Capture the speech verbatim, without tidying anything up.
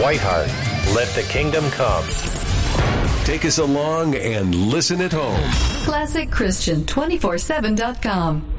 Whiteheart. Let the kingdom come. Take us along and listen at home. Classic Christian two forty-seven dot com.